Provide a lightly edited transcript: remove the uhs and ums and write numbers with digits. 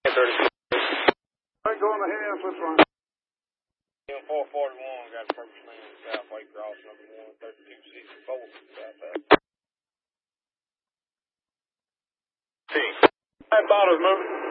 I'm going ahead, what's wrong? 441 got a purpose lane Southway Cross number 13264 South. That bottle's moving.